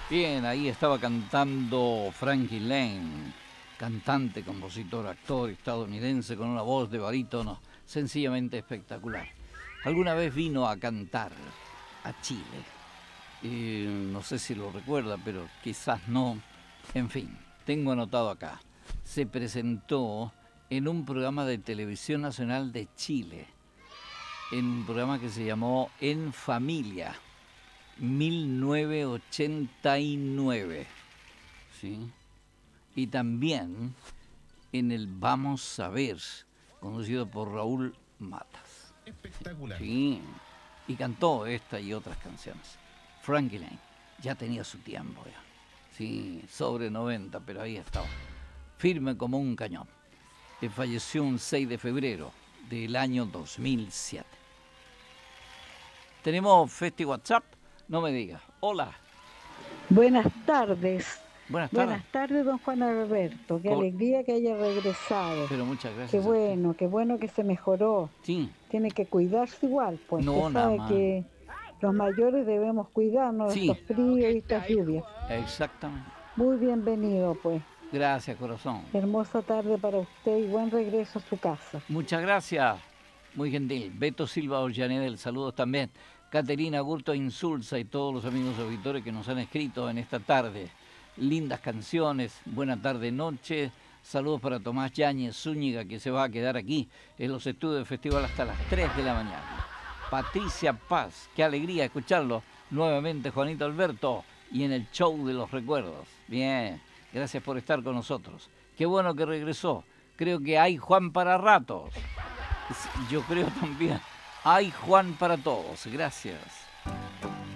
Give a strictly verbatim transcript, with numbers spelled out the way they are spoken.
Bien, ahí estaba cantando Frankie Lane, cantante, compositor, actor estadounidense con una voz de barítono sencillamente espectacular. Alguna vez vino a cantar a Chile. Eh, no sé si lo recuerda, pero quizás no. En fin, tengo anotado acá. Se presentó en un programa de televisión nacional de Chile, en un programa que se llamó En Familia, mil novecientos ochenta y nueve, ¿sí? Y también en el Vamos a Ver, conducido por Raúl Matas. Espectacular. Sí, y cantó esta y otras canciones. Frankie Lane, ya tenía su tiempo ya. Sí, sobre noventa, pero ahí estaba, firme como un cañón. Que falleció un seis de febrero del año dos mil siete. Tenemos Festi WhatsApp, no me digas. Hola. Buenas tardes. Buenas tardes. Buenas tardes, don Juan Alberto. Qué ¿Cómo? alegría que haya regresado. Pero muchas gracias. Qué bueno, qué bueno que se mejoró. Sí. Tiene que cuidarse igual, pues. No, Usted nada sabe más. que los mayores debemos cuidarnos Sí. de estos fríos y estas lluvias. Exactamente. Muy bienvenido, pues. Gracias, corazón. Hermosa tarde para usted y buen regreso a su casa. Muchas gracias. Muy gentil. Beto Silva Ollanedel, saludos también. Caterina Gurto Insulza y todos los amigos auditores que nos han escrito en esta tarde. Lindas canciones, buena tarde, noche. Saludos para Tomás Yáñez Zúñiga, que se va a quedar aquí en los estudios del festival hasta las tres de la mañana. Patricia Paz, qué alegría escucharlo nuevamente, Juanito Alberto, y en el show de los recuerdos. Bien, gracias por estar con nosotros. Qué bueno que regresó. Creo que hay Juan para ratos. Yo creo también. Hay Juan para todos. Gracias.